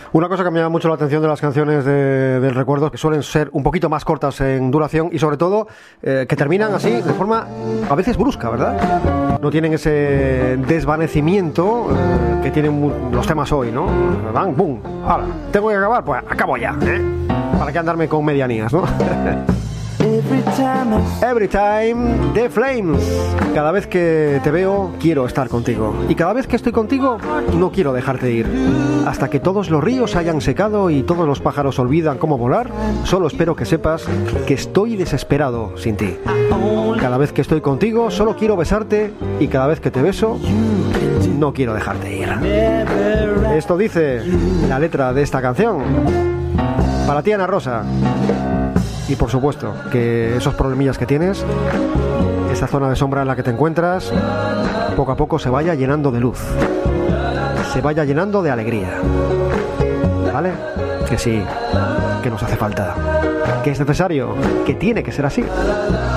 Una cosa que me llama mucho la atención de las canciones del recuerdo, que suelen ser un poquito más cortas en duración y sobre todo que terminan así de forma a veces brusca, ¿verdad? No tienen ese desvanecimiento que tienen los temas hoy, ¿no? Van, boom, ahora, tengo que acabar, pues acabo ya, ¿eh? ¿Para qué andarme con medianías, no? Every time, The Flames. Cada vez que te veo, quiero estar contigo. Y cada vez que estoy contigo, no quiero dejarte ir. Hasta que todos los ríos hayan secado y todos los pájaros olvidan cómo volar, solo espero que sepas que estoy desesperado sin ti. Cada vez que estoy contigo, solo quiero besarte. Y cada vez que te beso, no quiero dejarte ir. Esto dice la letra de esta canción. Para ti, Ana Rosa. Y por supuesto que esos problemillas que tienes, esa zona de sombra en la que te encuentras, poco a poco se vaya llenando de luz, se vaya llenando de alegría. ¿Vale? Que sí, que nos hace falta, que es necesario, que tiene que ser así.